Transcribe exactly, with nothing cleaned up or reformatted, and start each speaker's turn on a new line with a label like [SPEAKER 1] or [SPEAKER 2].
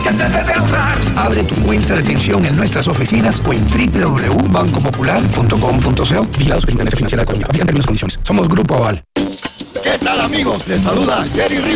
[SPEAKER 1] que se te dé lugar. Abre tu cuenta de pensión en nuestras oficinas o en doble u doble u doble u punto banco popular punto com punto co. Vigilado Superintendencia Financiera de Colombia. Aplican términos y condiciones. Somos Grupo Aval.
[SPEAKER 2] ¿Qué tal, amigos? Les saluda Jerry Rivera.